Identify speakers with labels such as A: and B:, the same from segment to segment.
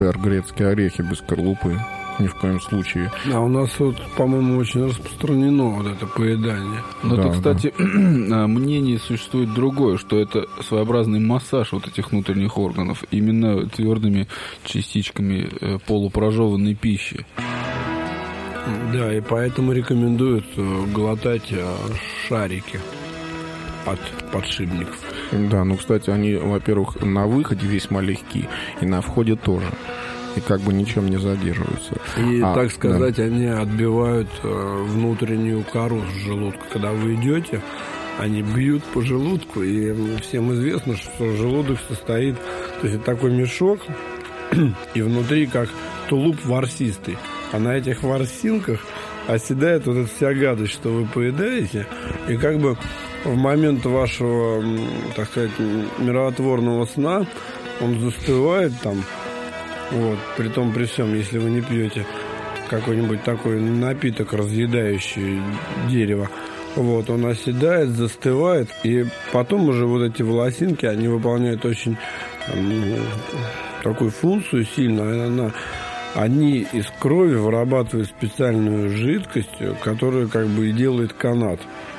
A: грецкие орехи без скорлупы. Ни в коем случае.
B: А у нас, вот, по-моему, очень распространено вот это поедание.
C: Но это, кстати, мнение существует другое, что это своеобразный массаж вот этих внутренних органов именно твердыми частичками полупрожеванной пищи.
B: Да, и поэтому рекомендуют глотать шарики от подшипников.
A: Да, ну, кстати, они, во-первых, на выходе весьма легки, и на входе тоже. И как бы ничем не задерживаются.
B: И, так сказать, да, они отбивают внутреннюю кору с желудка. Когда вы идете, они бьют по желудку, и всем известно, что желудок состоит, то есть такой мешок, и внутри как тулуп ворсистый. А на этих ворсинках оседает вот эта вся гадость, что вы поедаете, и как бы в момент вашего, так сказать, миротворного сна он застывает там. Вот, притом при всем, если вы не пьете какой-нибудь такой напиток, разъедающий дерево, вот, он оседает, застывает, и потом уже вот эти волосинки, они выполняют очень такую функцию сильную, они из крови вырабатывают специальную жидкость, которая как бы и делает канат.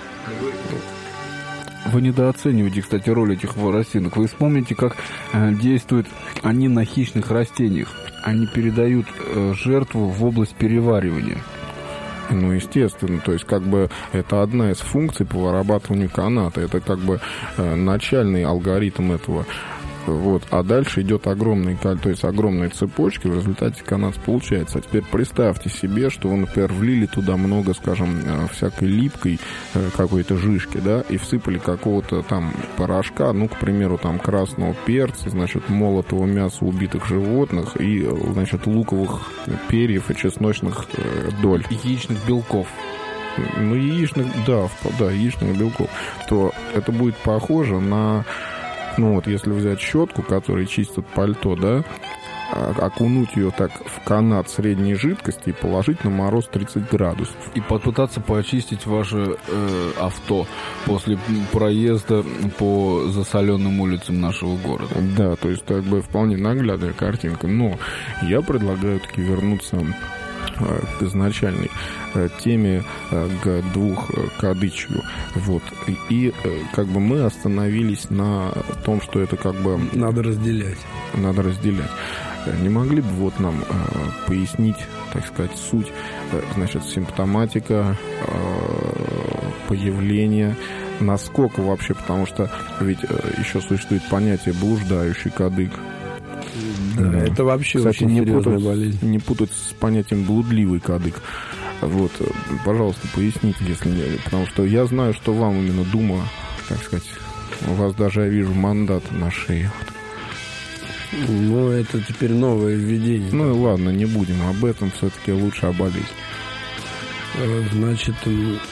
C: Вы недооцениваете, кстати, роль этих волосинок. Вы вспомните, как действуют они на хищных растениях. Они передают жертву в область переваривания.
A: Ну, естественно, то есть как бы это одна из функций по вырабатыванию каната. Это как бы начальный алгоритм этого. Вот. А дальше идет огромные цепочки, в результате канат получается. А теперь представьте себе, что вы, например, влили туда много, скажем, всякой липкой какой-то жижки, да, и всыпали какого-то там порошка, ну, к примеру, там красного перца, значит, молотого мяса убитых животных и, значит, луковых перьев и чесночных доль.
C: Яичных белков.
A: Ну, яичных белков. То это будет похоже на... Ну вот, если взять щетку, которая чистит пальто, да, окунуть ее так в канат средней жидкости и положить на мороз 30 градусов.
C: И попытаться почистить ваше авто после проезда по засоленным улицам нашего города.
A: Да, то есть как бы вполне наглядная картинка. Но я предлагаю таки вернуться к изначальной теме, к двухкадычью. Вот. И как бы мы остановились на том, что это как бы...
B: Надо разделять.
A: Не могли бы вот нам пояснить, так сказать, суть, значит, симптоматика, появления, насколько вообще, потому что ведь еще существует понятие блуждающий кадык.
B: Да, это вообще, кстати, очень серьезная болезнь.
A: Не путать с понятием блудливый кадык. Вот, пожалуйста, поясните, если не... Потому что я знаю, что вам именно Дума, так сказать, у вас даже, я вижу, мандат на шее.
B: Ну, это теперь новое введение.
A: Ну и ладно, не будем об этом, все-таки лучше о болезни.
B: Значит,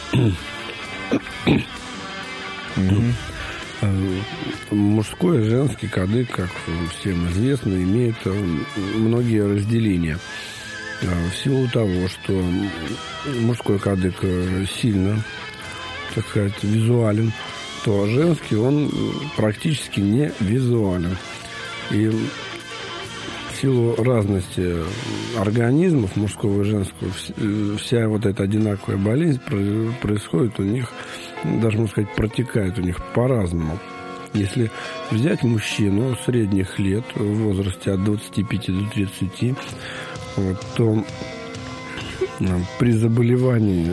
B: мужской и женский кадык, как всем известно, имеет многие разделения. В силу того, что мужской кадык сильно, так сказать, визуален, то женский он практически не визуален. И в силу разности организмов мужского и женского вся вот эта одинаковая болезнь происходит у них, даже, можно сказать, протекает у них по-разному. Если взять мужчину средних лет, в возрасте от 25 до 30, вот, то при заболевании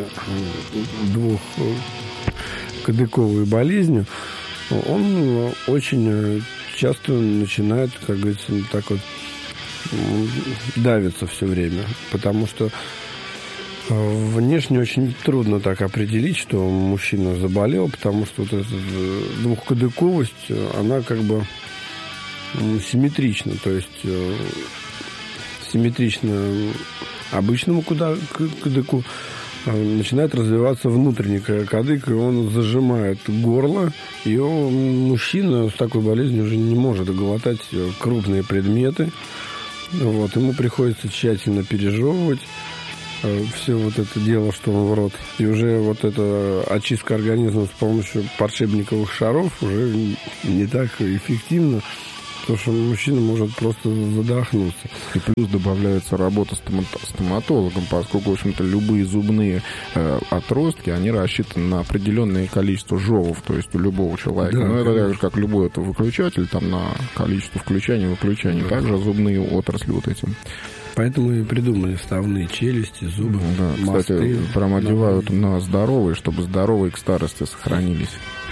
B: двухкадыковой болезнью он очень часто начинает, как говорится, так вот давиться все время, потому что внешне очень трудно так определить, что мужчина заболел, потому что вот эта двухкадыковость, она как бы симметрична, то есть симметрично обычному кадыку начинает развиваться внутренний кадык, и он зажимает горло, и мужчина с такой болезнью уже не может глотать крупные предметы. Вот, ему приходится тщательно пережевывать все вот это дело, что он в рот. И уже вот эта очистка организма с помощью подшипниковых шаров уже не так эффективна, потому что мужчина может просто задохнуться.
A: И плюс добавляется работа стоматологом, поскольку, в общем-то, любые зубные отростки, они рассчитаны на определенное количество жёлов, то есть у любого человека.
B: Да,
A: но это так же, как любой это выключатель, там на количество включаний и выключаний. Да. Также зубные отрасли вот этим.
B: Поэтому и придумали вставные челюсти, зубы,
A: да,
B: мосты.
A: Кстати, прям одевают на здоровые, чтобы здоровые к старости сохранились.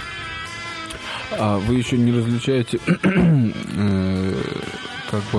C: А вы еще не различаете как бы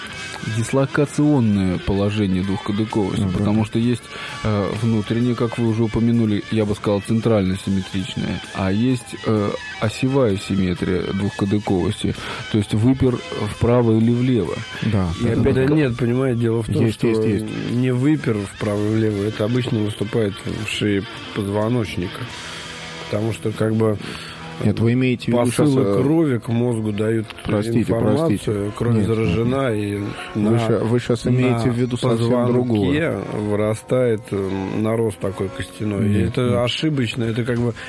C: дислокационное положение двухкадыковости, потому что есть внутреннее, как вы уже упомянули, я бы сказал, центрально-симметричное, а есть осевая симметрия двухкадыковости, то есть выпер вправо или влево.
B: Да. И опять нет, понимаете, дело в том, что не выпер вправо и влево, это обычно выступает в шее позвоночника, потому что как бы
A: нет, вы имеете в виду
B: посылы крови к мозгу дают информацию, кровь заражена, и
A: вы сейчас имееете в виду совсем другое.
B: Вырастает нарост такой костяной. И это ошибочно, это как бы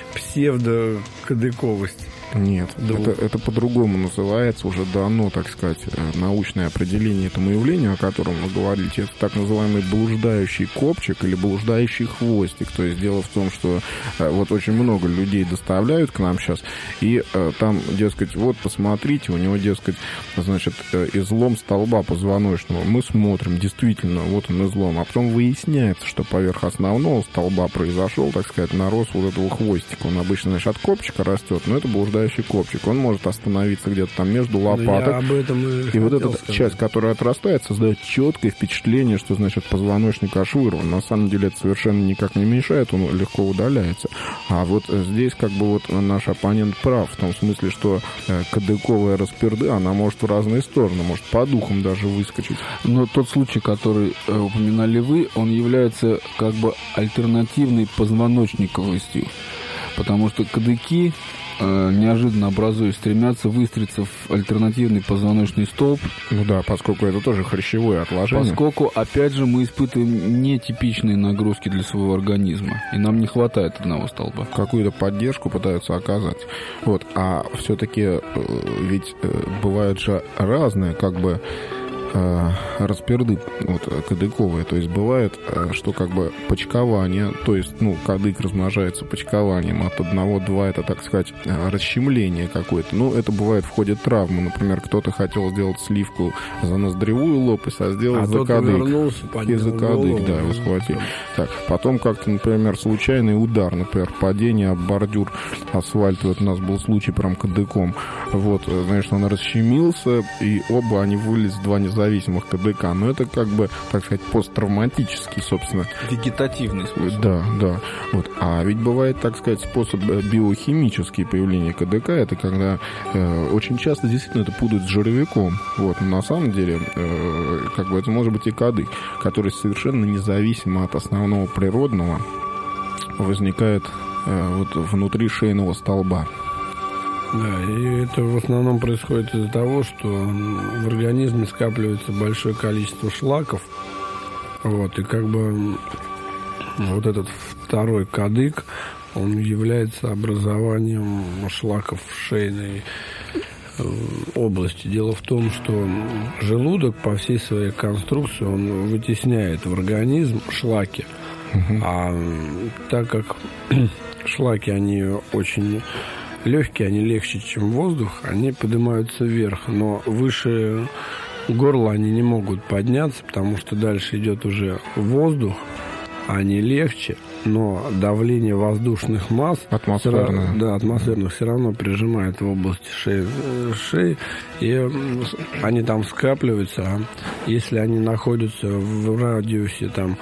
B: псевдокадыковость.
A: Нет, это по-другому называется, уже дано, так сказать, научное определение этому явлению, о котором вы говорите. Это так называемый блуждающий копчик или блуждающий хвостик. То есть дело в том, что вот очень много людей доставляют к нам сейчас, и там, дескать, вот посмотрите, у него, дескать, значит, излом столба позвоночного. Мы смотрим, действительно, вот он излом, а потом выясняется, что поверх основного столба произошел, так сказать, нарост вот этого хвостика. Он обычно, значит, от копчика растет, но это блуждающий копчик. Он может остановиться где-то там между лопаток.
B: Об этом
A: и вот эта часть, которая отрастает, создает четкое впечатление, что, значит, позвоночник аж вырван. На самом деле это совершенно никак не мешает, он легко удаляется. А вот здесь как бы вот наш оппонент прав, в том смысле, что кадыковая расперды, она может в разные стороны, может по духам даже выскочить.
C: Но тот случай, который упоминали вы, он является как бы альтернативной позвоночниковостью, потому что кадыки неожиданно образуясь, стремятся выстроиться в альтернативный позвоночный столб.
A: Ну да, поскольку это тоже хрящевое отложение.
C: Поскольку, опять же, мы испытываем нетипичные нагрузки для своего организма, и нам не хватает одного столба.
A: Какую-то поддержку пытаются оказать. Вот. А все-таки ведь бывают же разные, как бы, расперды вот, кадыковые. То есть бывает, что как бы почкование, то есть, ну, кадык размножается почкованием, от 1-2 это, так сказать, расщемление какое-то. Ну, это бывает в ходе травмы. Например, кто-то хотел сделать сливку за ноздревую лопасть, а сделал за кадык. И за кадык, да, его схватили. Так, потом как-то, например, случайный удар, например, падение об бордюр асфальта. Вот у нас был случай прям кадыком. Вот, значит, он расщемился, и оба они вылез два независимых кадыка. Но это как бы, так сказать, посттравматический, собственно.
C: Вегетативный способ.
A: Да, да. Вот. А ведь бывает, так сказать, способ биохимический появления КДК. Это когда очень часто действительно это путают с жировиком. Вот. Но на самом деле, как бы это может быть и кадык, который совершенно независимо от основного природного возникает вот внутри шейного столба.
B: Да, и это в основном происходит из-за того, что в организме скапливается большое количество шлаков. Вот, и как бы вот этот второй кадык, он является образованием шлаков в шейной области. Дело в том, что желудок по всей своей конструкции, он вытесняет в организм шлаки. А так как шлаки, они очень легкие, они легче, чем воздух, они поднимаются вверх, но выше горла они не могут подняться, потому что дальше идет уже воздух, они легче, но давление воздушных масс атмосферных все равно прижимает в области шеи, и они там скапливаются, а если они находятся в радиусе там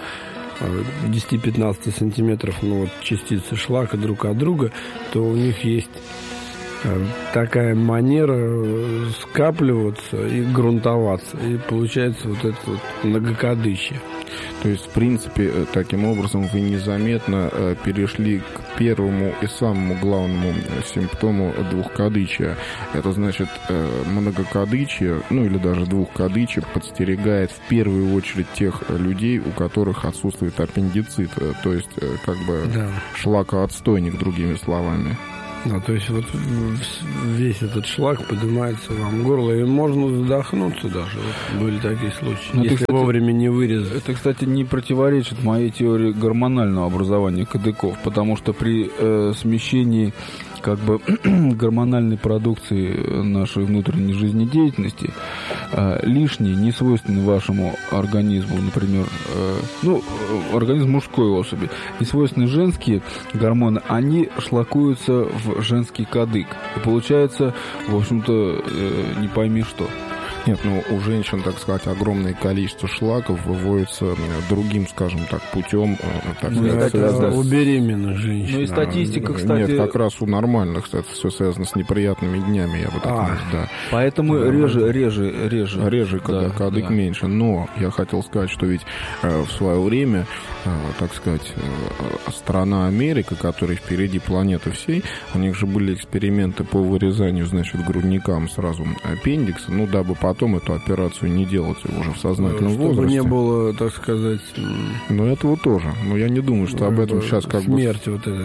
B: 10-15 сантиметров, ну, вот, частицы шлака друг от друга, то у них есть такая манера скапливаться и грунтоваться. И получается вот это вот многокадычье.
A: То есть, в принципе, таким образом вы незаметно перешли к первому и самому главному симптому двухкадычия. Это значит, многокадычие, ну или даже двухкадычие подстерегает в первую очередь тех людей, у которых отсутствует аппендицит, то есть, как бы, шлакоотстойник, другими словами.
B: Да, то есть вот весь этот шлак поднимается вам в горло, и можно задохнуться даже. Вот были такие случаи, если
C: кстати,
B: вовремя не вырезать.
C: Это, кстати, не противоречит моей теории гормонального образования кадыков, потому что при смещении как бы гормональной продукции нашей внутренней жизнедеятельности лишние, не свойственные вашему организму, например, организм мужской особи, не свойственные женские гормоны, они шлакуются в женский кадык. И получается, в общем-то, не пойми что.
A: Нет, у женщин, так сказать, огромное количество шлаков выводится другим, скажем так, путем, так сказать,
B: это у беременных женщин.
C: Ну и статистика, кстати...
A: Нет, как раз у нормальных, кстати, все связано с неприятными днями, я бы так сказал, да.
C: Поэтому реже,
A: когда кадык меньше. Но я хотел сказать, что ведь в свое время, так сказать, страна Америка, которая впереди планеты всей, у них же были эксперименты по вырезанию, значит, грудникам сразу аппендикса, дабы потом эту операцию не делать уже в сознательном возрасте.
B: Чтобы не было, так сказать...
A: этого тоже. Но я не думаю, что об этом сейчас как
B: смерть вот эта.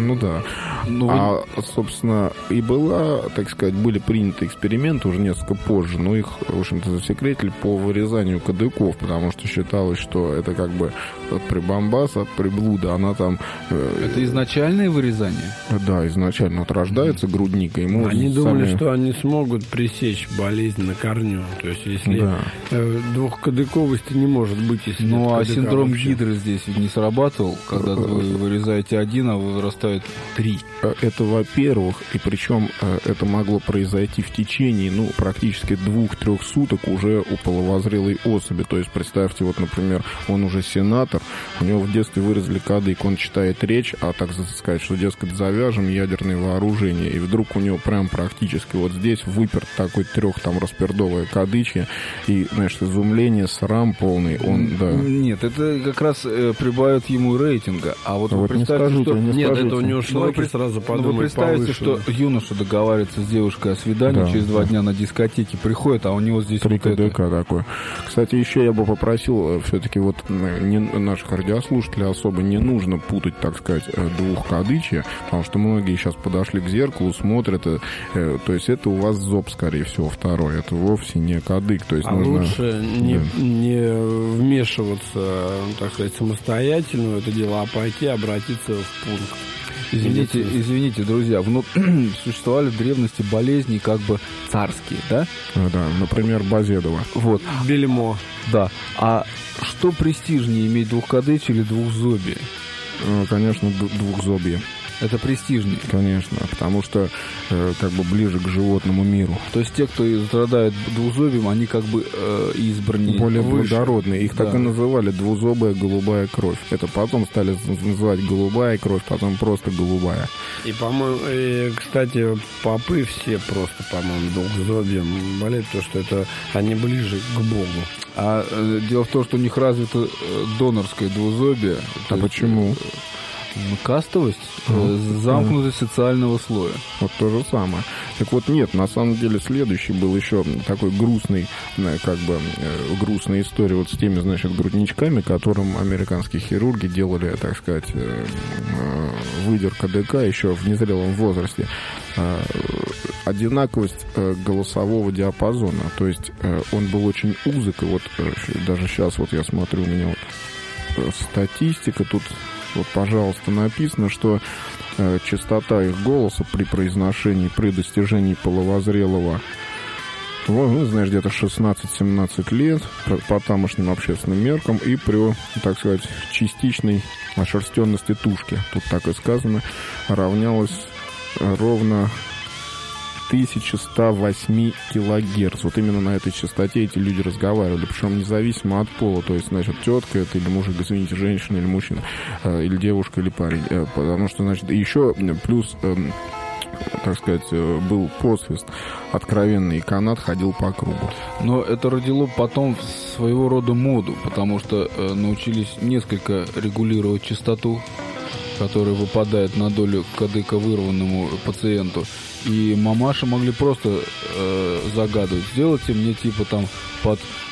A: Да. Собственно, и так сказать, были приняты эксперименты уже несколько позже, но их, в общем-то, засекретили по вырезанию кадыков, потому что считалось, что это как бы прибамбас от приблуда, она там...
C: Это изначальное вырезание?
A: Да, изначально. Вот рождается грудник, и ему...
B: Они думали, что они смогут пресечь болезнь на корню. То есть, если двухкадыковости не может быть, если
C: а синдром Гидры здесь не срабатывал, когда вы вырезаете один, а вырастают 3?
A: Это, во-первых, и причем это могло произойти в течение, практически 2-3 суток уже у половозрелой особи. То есть, представьте, вот, например, он уже сенатор, у него в детстве вырезали кадык, он читает речь, а так сказать, что, дескать, завяжем ядерное вооружение, и вдруг у него прям практически вот здесь выперт такой распердовое кадычье, и, значит, изумление, срам полный,
C: Нет, это как раз прибавит ему рейтинга. А вот вы представьте, что...
B: Нет, это у него шлаки сразу подумают.
C: Вы представьте, что юноша договаривается с девушкой о свидании, через 2 дня на дискотеке приходит, а у него здесь
A: 3 КДК такое. Кстати, еще я бы попросил все-таки наших радиослушателей особо не нужно путать, так сказать, двухкадычье, потому что многие сейчас подошли к зеркалу, смотрят, то есть это у вас зоб, скорее всего, второй, это вовсе не кадык. То есть
B: лучше не вмешиваться, так сказать, самостоятельно в это дело, а пойти обратиться в пункт.
C: Извините, друзья, существовали в древности болезни как бы царские, да?
A: Да, например, Базедова.
C: Вот.
B: Бельмо.
C: Да. А что престижнее, иметь двухкадычье или двухзобие?
A: Конечно, двухзобье.
C: Это престижнее.
A: Конечно, потому что как бы ближе к животному миру.
C: То есть те, кто страдает двузобием, они как бы избраннее.
A: Более благородные. Их так и называли двузобая голубая кровь. Это потом стали называть голубая кровь, потом просто голубая.
B: И, по-моему, кстати, попы все просто, по-моему, двухзобием болеют, потому что они ближе к Богу.
C: А дело в том, что у них развито донорское двузобие.
A: А почему?
C: Кастовость, замкнутость социального слоя.
A: Вот то же самое. Так вот, нет, на самом деле следующий был еще такой грустный, грустная история вот с теми, значит, грудничками, которым американские хирурги делали, так сказать, выдер КДК еще в незрелом возрасте. Одинаковость голосового диапазона, то есть он был очень узок, и вот даже сейчас вот я смотрю, у меня вот статистика тут. Вот, пожалуйста, написано, что частота их голоса при произношении, при достижении половозрелого, знаешь, где-то 16-17 лет по тамошним общественным меркам и при, так сказать, частичной ошерстенности тушки, тут так и сказано, равнялась ровно 1108 килогерц. Вот именно на этой частоте эти люди разговаривали, причем независимо от пола, то есть, значит, тетка это или мужик, извините, женщина или мужчина, или девушка или парень, потому что, значит, еще плюс, так сказать, был посвист откровенный, и канат ходил по кругу.
C: Но это родило потом своего рода моду, потому что научились несколько регулировать частоту, которая выпадает на долю кадыка вырванному пациенту. И мамаши могли просто загадывать: сделайте мне типа там под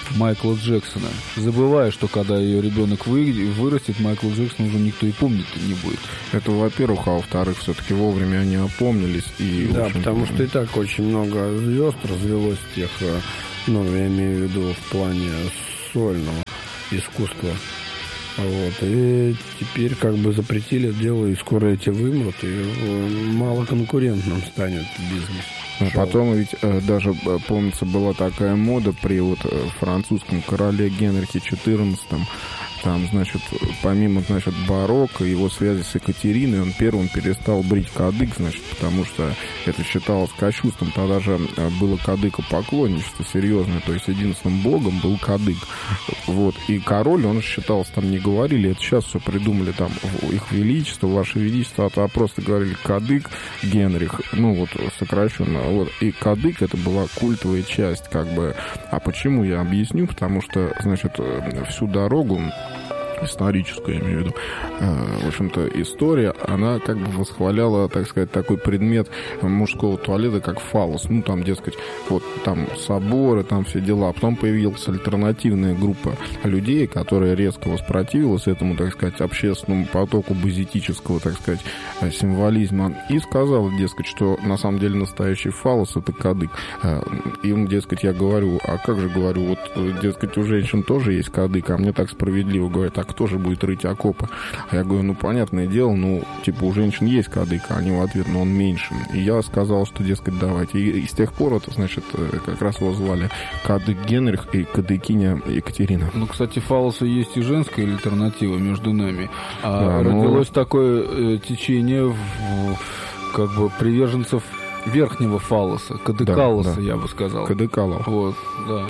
C: Майкла Джексона, забывая, что когда ее ребенок вырастет, Майкл Джексон уже никто и помнить не будет.
A: Это, во-первых, а во-вторых, все-таки вовремя они опомнились. И,
B: да, потому что и так очень много звезд развелось тех, ну, я имею в виду в плане сольного искусства. Вот. И теперь как бы запретили это дело, и скоро эти вымрут, и малоконкурентным станет бизнес.
A: А потом ведь даже, помнится, была такая мода при вот французском короле Генрихе XIV. Там, значит, помимо, значит, барокко, его связи с Екатериной, он первым перестал брить кадык, значит, потому что это считалось кощунством. Тогда же было кадыкопоклонничество серьезное, то есть единственным богом был кадык. Вот. И король, он считался, там не говорили, это сейчас все придумали, там, их величество, ваше величество, а просто говорили кадык Генрих, ну, вот, сокращенно. Вот. И кадык, это была культовая часть, как бы. А почему, я объясню, потому что, значит, всю дорогу, историческую, я имею в виду, в общем-то, история, она как бы восхваляла, так сказать, такой предмет мужского туалета, как фаллос. Ну, там, дескать, вот там соборы, там все дела. А потом появилась альтернативная группа людей, которая резко воспротивилась этому, так сказать, общественному потоку базитического, так сказать, символизма. И сказала, дескать, что на самом деле настоящий фаллос — это кадык. Им, дескать, я говорю, а как же, говорю, вот, дескать, у женщин тоже есть кадык, а мне так справедливо говорят, а кто же будет рыть окопы? А я говорю, ну, понятное дело, ну, типа, у женщин есть кадык, а они в ответ, но он меньше. И я сказал, что, дескать, давайте. И с тех пор это, значит, как раз его звали кадык Генрих и кадыкиня Екатерина.
C: Ну, кстати, фаллосу есть и женская альтернатива между нами. А да, родилось такое течение как бы приверженцев верхнего фаллоса, кадыкалоса, да, я бы сказал.
A: Кадыкалов.
C: Вот, да.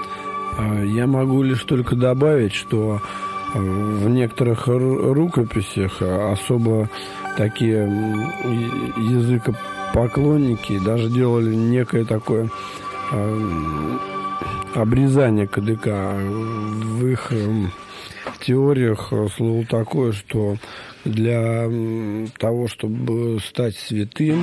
B: Я могу лишь только добавить, что в некоторых рукописях особо такие языкопоклонники даже делали некое такое обрезание кадыка. В их теориях слово такое, что для того, чтобы стать святым,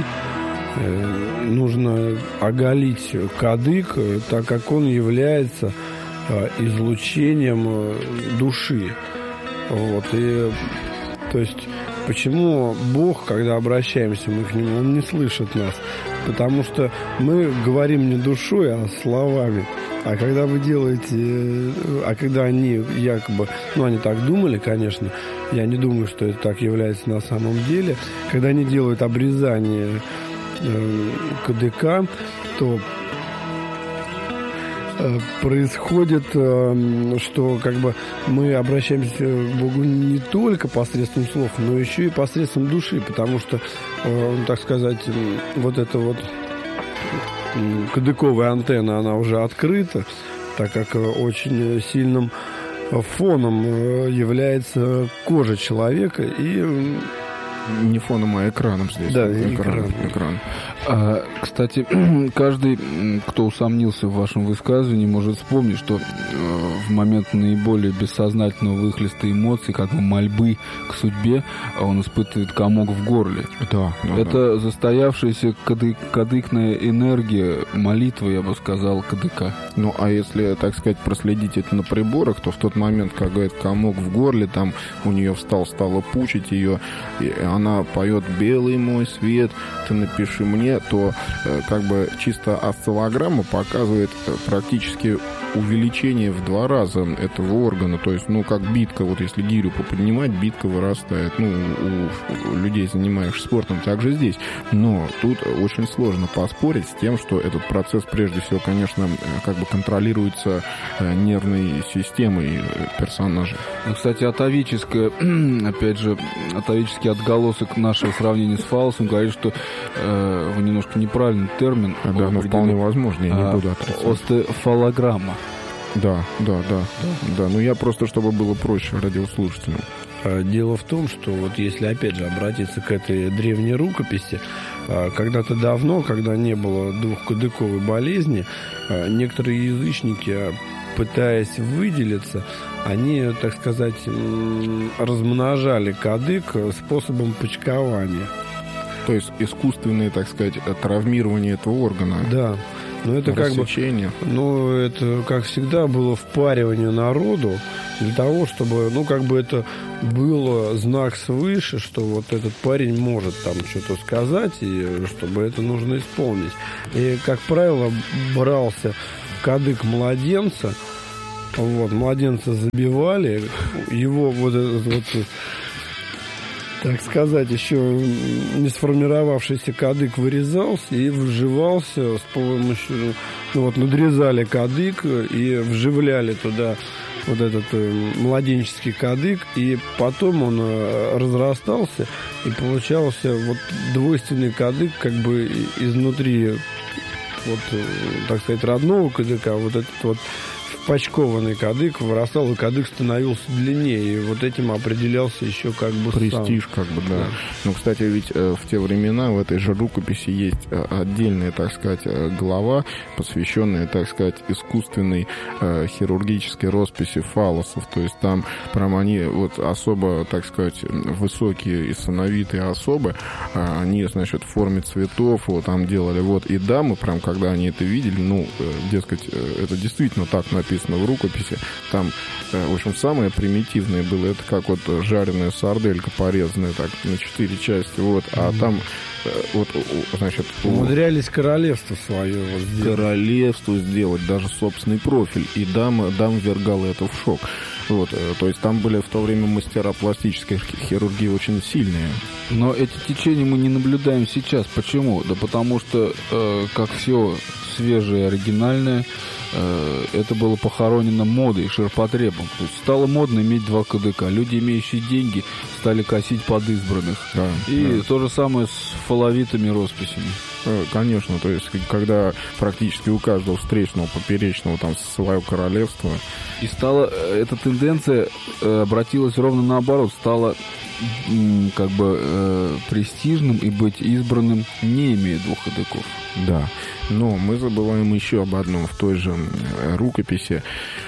B: нужно оголить кадык, так как он является излучением души. Вот. И, то есть, почему Бог, когда обращаемся мы к Нему, Он не слышит нас? Потому что мы говорим не душой, а словами. А когда вы делаете... А когда они якобы... Ну, они так думали, конечно. Я не думаю, что это так является на самом деле. Когда они делают обрезание кадыка, то происходит, что как бы мы обращаемся к Богу не только посредством слов, но еще и посредством души, потому что, так сказать, вот эта вот кадыковая антенна, она уже открыта, так как очень сильным фоном является кожа человека и...
A: Не фоном, а экраном здесь.
B: Да,
A: экран.
C: Кстати, каждый, кто усомнился в вашем высказывании, может вспомнить, что в момент наиболее бессознательного выхлеста эмоций, как бы мольбы к судьбе, он испытывает комок в горле.
A: Да,
C: это застоявшаяся кадыкная энергия, молитва, я бы сказал, кадыка.
A: Ну, а если, так сказать, проследить это на приборах, то в тот момент, когда этот комок в горле, там у нее стало пучить ее, и она поет «Белый мой свет, ты напиши мне», то как бы чисто осциллограмма показывает практически увеличение в 2 раза этого органа. То есть, ну, как битка, вот если гирю поподнимать, битка вырастает. Ну, у людей, занимающихся спортом, также здесь. Но тут очень сложно поспорить с тем, что этот процесс, прежде всего, конечно, как бы контролируется нервной системой персонажа.
C: Ну, кстати, атовическое, опять же, атовический отголосок нашего сравнения с фаллосом говорит, что вы немножко неправильный термин.
A: Да, но вполне возможно, я не буду отрицать.
C: Остеофалограмма.
A: Да. Ну, я просто, чтобы было проще радиослушателям.
B: Дело в том, что вот если, опять же, обратиться к этой древней рукописи, когда-то давно, когда не было двухкадыковой болезни, некоторые язычники, пытаясь выделиться, они, так сказать, размножали кадык способом почкования.
A: То есть искусственное, так сказать, травмирование этого органа.
B: Да. Но это как бы, ну, это, как всегда, было впаривание народу для того, чтобы, ну, как бы это было знак свыше, что вот этот парень может там что-то сказать, и чтобы это нужно исполнить. И, как правило, брался кадык младенца, вот, младенца забивали, его вот этот вот, так сказать, еще не сформировавшийся кадык вырезался и вживался с помощью, ну, вот, надрезали кадык и вживляли туда вот этот младенческий кадык, и потом он разрастался, и получался вот двойственный кадык, как бы изнутри, вот, так сказать, родного кадыка, вот этот вот впачкованный кадык вырастал, и кадык становился длиннее, и вот этим определялся еще как бы
A: престиж,
B: сам.
A: как бы, да. Ну, кстати, ведь в те времена в этой же рукописи есть отдельная, так сказать, глава, посвященная, так сказать, искусственной хирургической росписи фаллосов, то есть там прям они вот особо, так сказать, высокие и сановитые особы, они, значит, в форме цветов вот там делали, вот, и дамы, прям когда они это видели, ну, дескать, это действительно так написано в рукописи. Там, в общем, самое примитивное было, это как вот жареная сарделька, порезанная так на 4 части, вот, а там вот, значит...
B: Умудрялись королевство свое вот сделать.
A: Королевство сделать, даже собственный профиль, и дам ввергало это в шок. Вот, то есть там были в то время мастера пластической хирургии очень сильные.
C: Но эти течения мы не наблюдаем сейчас. Почему? Да потому что, как все свежее, оригинальное, это было похоронено модой, ширпотребом. То есть стало модно иметь 2 кадыка. Люди, имеющие деньги, стали косить под избранных. Да, и да. То же самое с фалловитыми росписями.
A: Конечно, то есть когда практически у каждого встречного, поперечного там свое королевство.
C: И стала эта тенденция обратилась ровно наоборот, стала как бы престижным и быть избранным, не имея 2 кадыков.
A: Да, но мы забываем еще об одном в той же рукописи.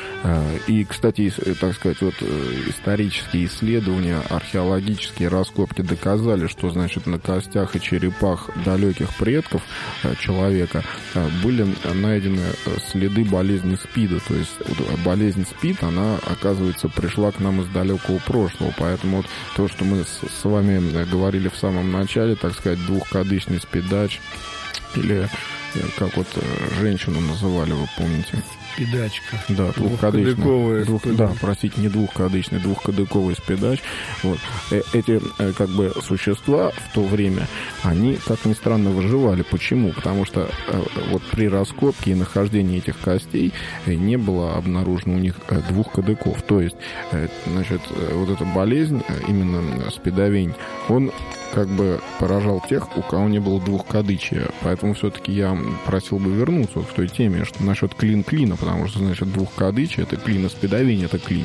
A: И, кстати, так сказать, вот исторические исследования, археологические раскопки доказали, что, значит, на костях и черепах далеких предков человека были найдены следы болезни СПИДа. То есть болезнь СПИД, она, оказывается, пришла к нам из далекого прошлого. Поэтому вот то, что мы с вами говорили в самом начале, так сказать, двухкадычный спидач, или как вот женщину называли, вы помните?
B: Спидачка.
A: Да, двухкадычный. Да, простите, не двухкадычный, двухкадыковый спидач. Вот. Эти как бы существа в то время, они, как ни странно, выживали. Почему? Потому что вот при раскопке и нахождении этих костей не было обнаружено у них 2 кадыков. То есть, значит, вот эта болезнь, именно спидовень, он как бы поражал тех, у кого не было двухкадычия. Поэтому все-таки я просил бы вернуться вот к той теме, что насчет клин-клина, потому что, значит, двухкадычие — это клин, а спидовень — это клин.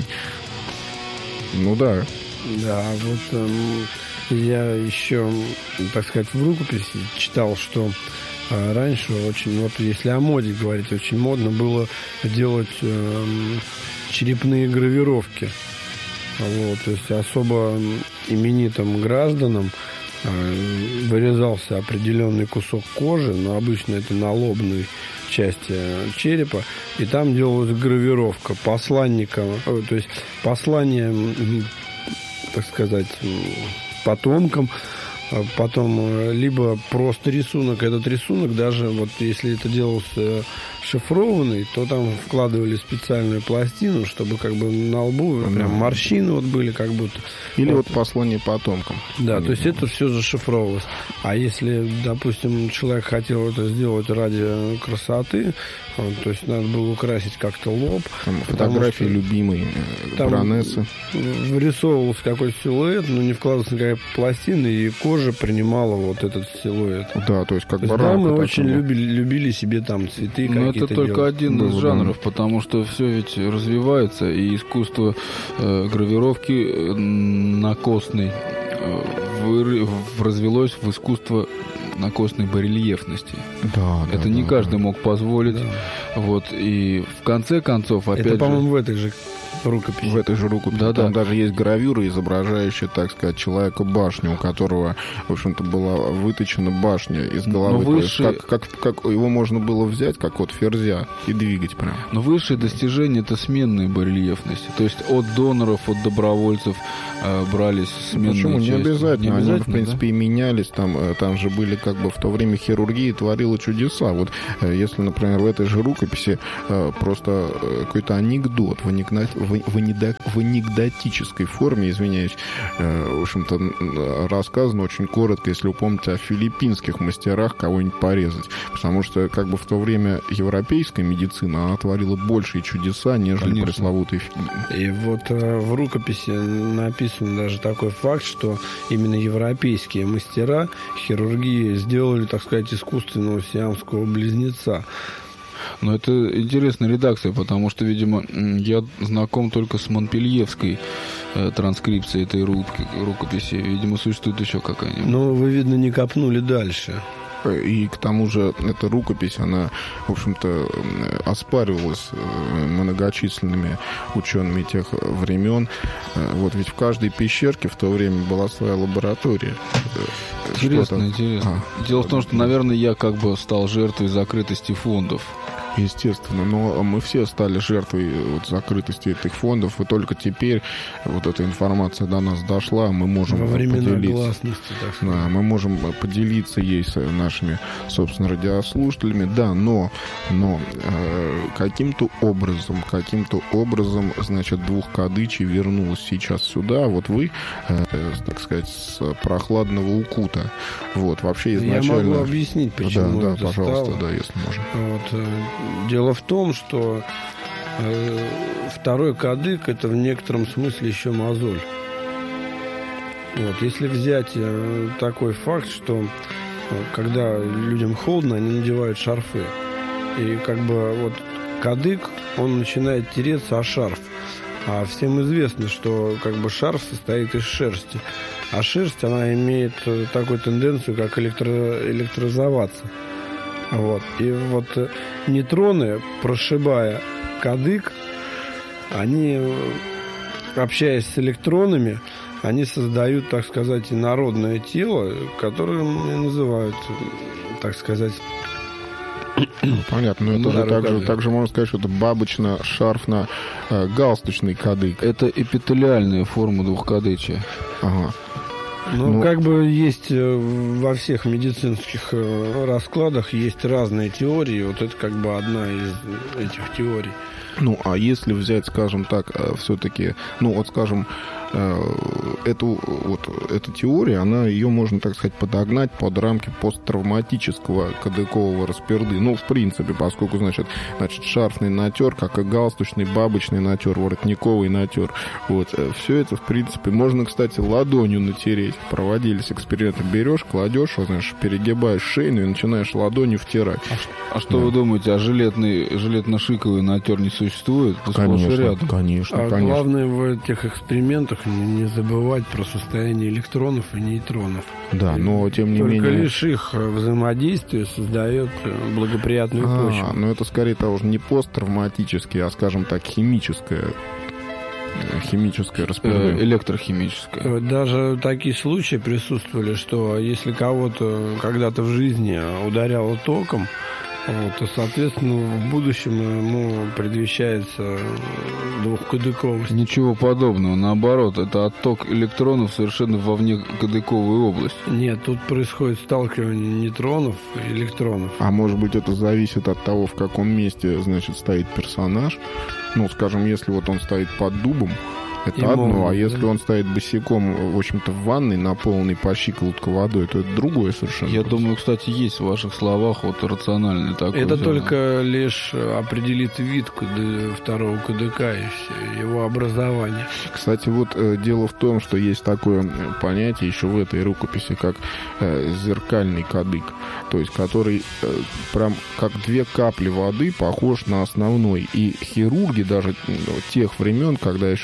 A: Ну да.
B: Да, вот я еще, так сказать, в рукописи читал, что раньше очень, вот если о моде говорить, очень модно было делать черепные гравировки. Вот, то есть особо именитым гражданам вырезался определенный кусок кожи, но обычно это на лобной части черепа, и там делалась гравировка посланникам, то есть послание, так сказать, потомкам, потом либо просто рисунок. Этот рисунок, даже вот если это делалось шифрованный, то там вкладывали специальную пластину, чтобы как бы на лбу прям морщины вот были как будто.
A: Или вот послание потомкам.
B: Да, то есть это все зашифровывалось. А если, допустим, человек хотел это сделать ради красоты, то есть надо было украсить как-то лоб.
A: Там фотографии любимой баронессы.
B: Вырисовывался какой-то силуэт, но не вкладывалась никакая пластина, и кожа принимала вот этот силуэт.
A: Да, то есть как
B: баранка. Да, мы очень любили себе там цветы какие-то.
C: Это только
B: делать.
C: один из жанров, потому что все ведь развивается, и искусство гравировки на костной развелось в искусство на костной барельефности.
A: Да,
C: это не каждый мог позволить. Да. Вот, и в конце концов, опять
B: это, по-моему, в этой же рукописи.
A: В этой же рукописи.
C: Да,
A: там
C: да.
A: даже есть гравюра, изображающая, так сказать, человека-башню, у которого, в общем-то, была выточена башня из головы.
C: Но
A: То есть как его можно было взять, как от ферзя, и двигать прям.
C: Но высшее достижение — это сменные барельефности. То есть от доноров, от добровольцев брались сменные
A: Почему?
C: части.
A: Не обязательно. Они, в принципе,
C: да?
A: и менялись. Там же были, как бы, в то время хирургия творила чудеса. Вот если, например, в этой же рукописи просто какой-то анекдот в анекдотической форме, извиняюсь, в общем-то, рассказано очень коротко, если вы помните, о филиппинских мастерах кого-нибудь порезать. Потому что, как бы, в то время европейская медицина, она творила большие чудеса, нежели
C: Конечно.
A: пресловутые.
B: И вот в рукописи написан даже такой факт, что именно европейские мастера хирургии сделали, так сказать, искусственного сиамского близнеца.
C: Но это интересная редакция, потому что, видимо, я знаком только с монпельевской транскрипцией этой рукописи. Видимо, существует еще какая-нибудь.
B: Но вы, видно, не копнули дальше.
A: И к тому же эта рукопись, она, в общем-то, оспаривалась многочисленными учеными тех времен. Вот ведь в каждой пещерке в то время была своя лаборатория.
C: Интересно. Дело в том, что, наверное, я как бы стал жертвой закрытости фондов.
A: Естественно, но мы все стали жертвой вот закрытости этих фондов, и только теперь вот эта информация до нас дошла, мы можем
B: Во времена
A: поделиться.
B: гласности, так сказать.
A: Да, мы можем поделиться ей с нашими, собственно, радиослушателями, да, но каким-то образом, значит, Двухкадычи вернулась сейчас сюда, вот вы, так сказать, с прохладного Укута. Вот, вообще изначально...
B: Я могу объяснить, почему
A: да,
B: это
A: пожалуйста,
B: стало.
A: да, если можно.
B: Вот, дело в том, что второй кадык — это в некотором смысле еще мозоль. Вот, если взять такой факт, что когда людям холодно, они надевают шарфы. И как бы вот кадык, он начинает тереться о шарф. А всем известно, что как бы шарф состоит из шерсти. А шерсть, она имеет такую тенденцию, как электризоваться. Вот. И вот нейтроны, прошибая кадык, они, общаясь с электронами, они создают, так сказать, инородное тело, которое называют, так сказать...
A: Понятно, но это же также можно сказать, что это бабочно-шарфно-галстучный кадык.
C: Это эпителиальная форма двухкадычия.
A: Ага.
B: Ну, как бы есть во всех медицинских раскладах есть разные теории. Вот это как бы одна из этих теорий.
A: Ну, а если взять, скажем так, все-таки, ну, вот, скажем, эту теорию, ее можно, так сказать, подогнать под рамки посттравматического кадыкового расперды. Ну, в принципе, поскольку, значит, шарфный натер, как и галстучный, бабочный натер, воротниковый натер. Вот, все это, в принципе, можно, кстати, ладонью натереть. Проводились эксперименты. Берешь, кладешь, вот, знаешь, перегибаешь шейную и начинаешь ладонью втирать.
C: А что вы думаете, а жилетно-шиковый натер не существует?
A: Конечно.
B: Главное в этих экспериментах не забывать про состояние электронов и нейтронов.
A: Да, но тем не менее...
B: Только лишь их взаимодействие создает благоприятную почву.
A: Но это скорее того же не посттравматическое, а, скажем так, химическое распределение.
C: Электрохимическое.
B: Даже такие случаи присутствовали, что если кого-то когда-то в жизни ударяло током, вот, то, соответственно, в будущем ему предвещается двухкадыковость.
C: Ничего подобного. Наоборот, это отток электронов совершенно во внекадыковую область.
B: Нет, тут происходит сталкивание нейтронов и электронов.
A: А может быть, это зависит от того, в каком месте, значит, стоит персонаж. Ну, скажем, если вот он стоит под дубом, это одно, а если он стоит босиком, в общем-то, в ванной, наполненной по щиколотку водой, то это другое совершенно.
C: Я думаю, кстати, есть в ваших словах вот рациональный такой.
B: Это только лишь определит вид второго кадыка и все, его образование.
A: Кстати, вот дело в том, что есть такое понятие еще в этой рукописи, как зеркальный кадык, то есть который прям как две капли воды похож на основной. И хирурги даже тех времен, когда еще, значит, с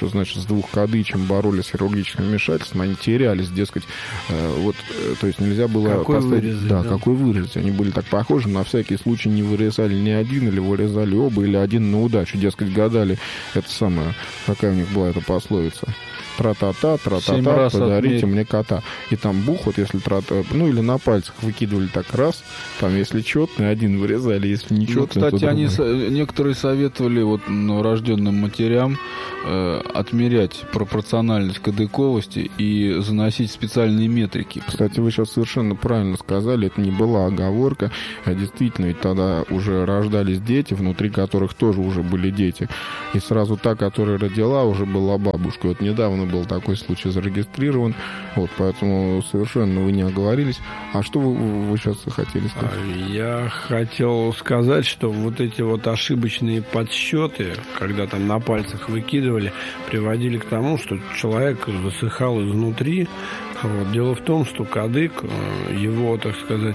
A: двух кадычем боролись с хирургическим вмешательством, они терялись, дескать, то есть нельзя было
B: какой
A: поставить...
B: вырезать,
A: да, какой вырезать. Они были так похожи, на всякий случай не вырезали ни один, или вырезали оба, или один на удачу, дескать, гадали, это самое, какая у них была эта пословица. Тра-та-та, тра-та-та, подарите мне кота. И там бух, вот если или на пальцах выкидывали так раз, там если четный, один вырезали, если не четный,
C: кстати, они некоторые советовали рожденным матерям отмерять пропорциональность кадыковости и заносить специальные метрики.
A: Кстати, вы сейчас совершенно правильно сказали, это не была оговорка, а действительно, ведь тогда уже рождались дети, внутри которых тоже уже были дети. И сразу та, которая родила, уже была бабушкой. Вот недавно был такой случай зарегистрирован, поэтому совершенно вы не оговорились. А что вы сейчас хотели сказать?
B: Я хотел сказать, что вот эти вот ошибочные подсчеты, когда там на пальцах выкидывали, приводили к тому, что человек засыхал изнутри. Дело в том, что кадык, его, так сказать,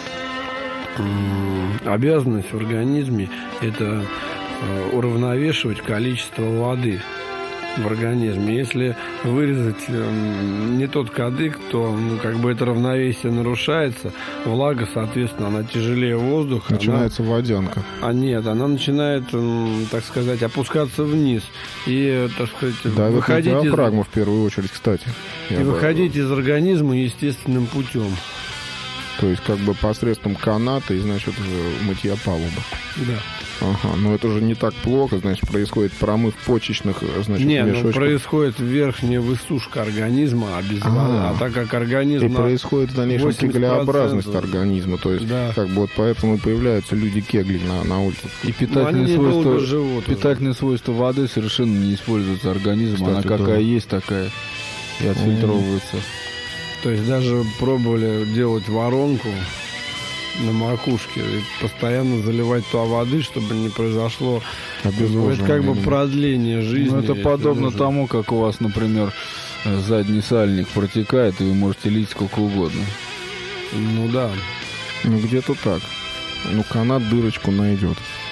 B: обязанность в организме – это уравновешивать количество воды в организме. Если вырезать не тот кадык, то это равновесие нарушается. Влага, соответственно, она тяжелее воздуха.
A: Начинается водянка.
B: Нет, она начинает, так сказать, опускаться вниз. И, так сказать,
A: выходить диафрагму в первую очередь, кстати.
B: Выходить из организма естественным путем.
A: То есть посредством каната и, значит, мытья палубы.
B: Да.
A: Ага, но это же не так плохо, значит, происходит промыв почечных, значит, мешочков.
B: Происходит верхняя высушка организма, а так как организм...
A: И происходит в дальнейшем кеглеобразность организма, то есть, поэтому и появляются люди-кегли на улице.
C: И питательные свойства воды совершенно не используются организмом, она какая есть, такая и отфильтровывается.
B: То есть даже пробовали делать воронку на макушке и постоянно заливать туда воды, чтобы не произошло это продление жизни.
C: Это подобно тому, как у вас, например, задний сальник протекает, и вы можете лить сколько угодно.
B: Да.
A: Где-то так. Канат дырочку найдет.